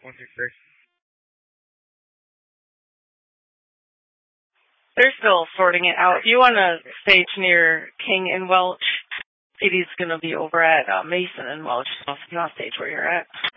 They're still sorting it out. If you want to stage near King and Welch, CD's going to be over at Mason and Welch, so if you want to stage where you're at.